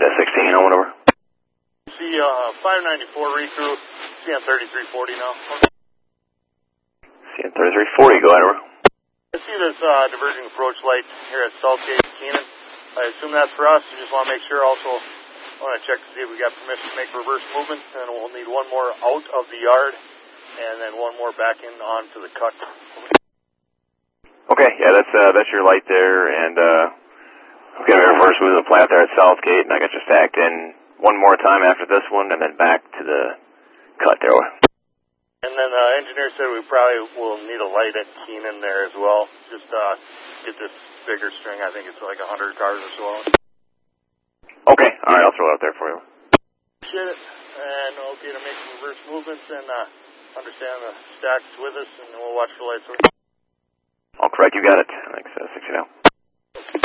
And 16 on whatever. See 594 recrew, CN 3340 now. CN 3340, go ahead, over. I see this diverging approach light here at Southgate, Keenan. I assume that's for us. We just want to make sure also, I want to check to see if we got permission to make reverse movement, and we'll need one more out of the yard, and then one more back in onto the cut. Okay, yeah, that's your light there, and okay, we reverse move the plant there at Southgate, and I got you stacked in one more time after this one, and then back to the cut there. And then the engineer said we probably will need a light at Keenan there as well. Just get this bigger string. I think it's like 100 cars or so. Okay, all right, I'll throw it out there for you. Appreciate it. And okay to make some reverse movements and understand the stack's with us, and we'll watch for lights. All correct, you got it. Thanks, 60 now.